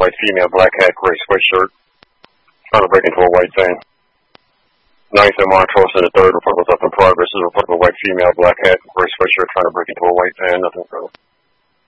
white female, black hat, gray sweatshirt, trying to break into a white van. 9th and Montrose in the 3rd, report was up in progress. This is a report of a white female, black hat, gray sweatshirt, trying to break into a white van, nothing further.